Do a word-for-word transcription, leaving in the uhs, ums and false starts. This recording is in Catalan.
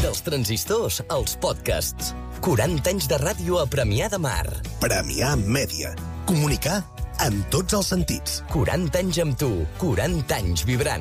Dels transistors als podcasts. quaranta anys de ràdio a Premià de Mar. Premià Mèdia. Comunicar en tots els sentits. quaranta anys amb tu, quaranta anys vibrant.